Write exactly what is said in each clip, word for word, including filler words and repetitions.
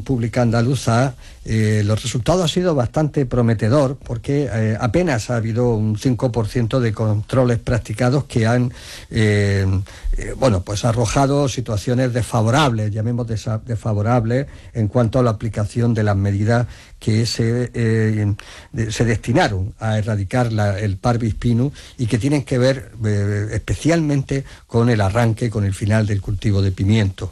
pública andaluza, eh, los resultados han sido bastante prometedor, porque eh, apenas ha habido un cinco por ciento de controles practicados que han eh, eh, bueno, pues arrojado situaciones desfavorables, llamemos desa- desfavorables, en cuanto a la aplicación de las medidas que se, eh, de, se destinaron a erradicar la, el Parvis pinus, y que tienen que ver eh, especialmente con el arranque, con el final del cultivo de pimiento.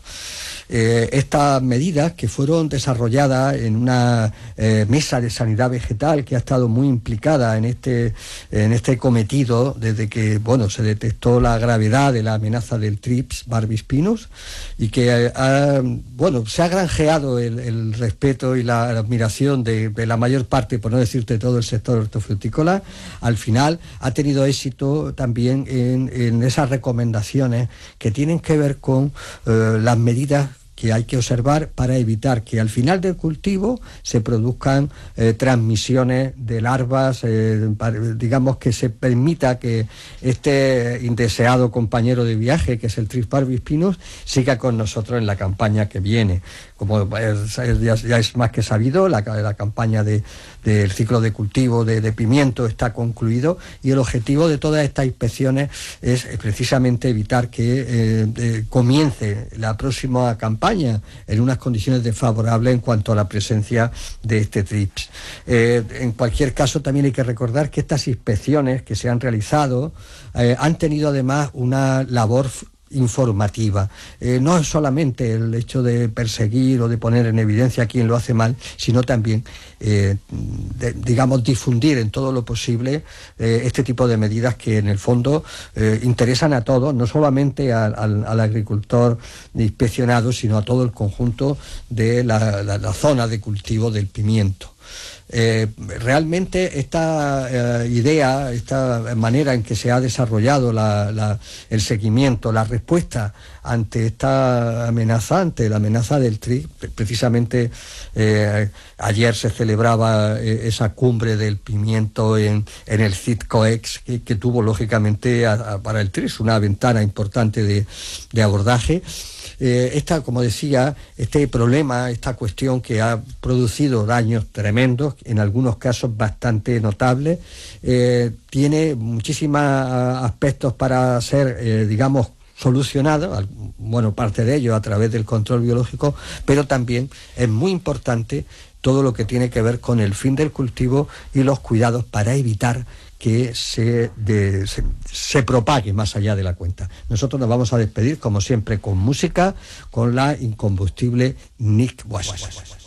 Eh, estas medidas, que fueron desarrolladas en una eh, mesa de sanidad vegetal que ha estado muy implicada en este, en este cometido desde que bueno, se detectó la gravedad de la amenaza del Trips Parvis pinus, y que eh, ha, bueno, se ha granjeado el, el respeto y la, la admiración de, de la mayor parte, por no decirte todo, el sector hortofrutícola. Al final ha tenido éxito también en, en esas recomendaciones que tienen que ver con eh, las medidas que hay que observar para evitar que al final del cultivo se produzcan eh, transmisiones de larvas, eh, para, digamos que se permita que este indeseado compañero de viaje, que es el Trips Parvis pinus, siga con nosotros en la campaña que viene. Como es, ya, ya es más que sabido, la, la campaña de, del ciclo de cultivo de, de pimiento está concluido, y el objetivo de todas estas inspecciones es precisamente evitar que eh, eh, comience la próxima campaña en unas condiciones desfavorables en cuanto a la presencia de este Trips. Eh, en cualquier caso, también hay que recordar que estas inspecciones que se han realizado eh, han tenido además una labor informativa. Eh, no es solamente el hecho de perseguir o de poner en evidencia a quien lo hace mal, sino también, eh, de, digamos, difundir en todo lo posible eh, este tipo de medidas que en el fondo eh, interesan a todos, no solamente al, al, al agricultor inspeccionado, sino a todo el conjunto de la, la, la zona de cultivo del pimiento. Eh, realmente esta eh, idea, esta manera en que se ha desarrollado la, la, el seguimiento, la respuesta ante esta amenaza, ante la amenaza del Trips, precisamente eh, ayer se celebraba eh, esa cumbre del pimiento en, en el CITCOEX, que, que tuvo lógicamente a, a, para el Trips una ventana importante de, de abordaje. Eh, esta, como decía, este problema, esta cuestión que ha producido daños tremendos, en algunos casos bastante notables, eh, tiene muchísimos aspectos para ser, eh, digamos, solucionado, bueno, parte de ello a través del control biológico, pero también es muy importante todo lo que tiene que ver con el fin del cultivo y los cuidados para evitar que se, de, se, se propague más allá de la cuenta. Nosotros nos vamos a despedir, como siempre, con música, con la incombustible Nick Wash.